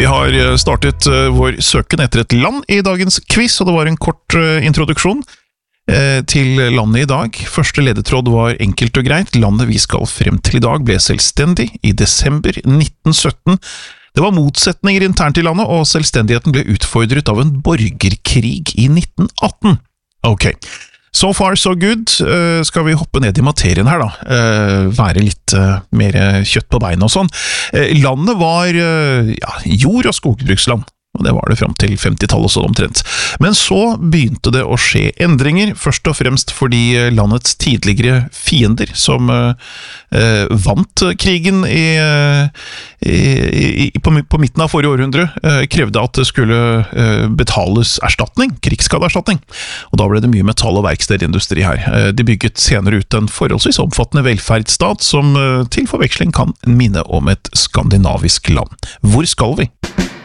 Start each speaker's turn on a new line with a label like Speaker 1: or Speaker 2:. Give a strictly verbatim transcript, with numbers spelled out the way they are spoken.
Speaker 1: Vi har startet vår søken etter et land i dagens quiz, og det var en kort introduksjon til landet i dag. Første ledetråd var enkelt og greit. Landet vi skal frem til i dag ble selvstendig i desember nitten sytten. Det var motsetninger internt i landet, og selvstendigheten ble utfordret av en borgerkrig i nitten atten. Ok, so far so good. Uh, skal vi hoppe ned i materien her da, uh, være litt uh, mer kjøtt på beina og sånn. Uh, landet var uh, ja, jord- og skogbruksland, og det var det frem til femtitallet og sånn omtrent. Men så begynte det å skje endringer, først og fremst fordi landets tidligere fiender, som uh, uh, vant krigen i, uh, i, i, på, på midten av forrige århundre, uh, krevde at det skulle uh, betales erstatning, krigsskadeerstatning. Og da ble det mye metall- og verkstedindustri her. Uh, de bygget senere ut en forholdsvis omfattende velferdsstat, som uh, til forveksling kan minne om et skandinavisk land. Hvor skal vi?